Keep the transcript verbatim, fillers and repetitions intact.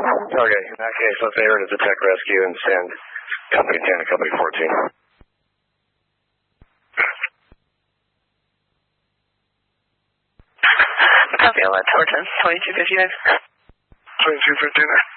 Okay, in that case, let's air it as a tech rescue and send Company ten to Company fourteen. Copy, I'll let Tower ten, twenty-two fifty-nine. twenty-two fifty-nine.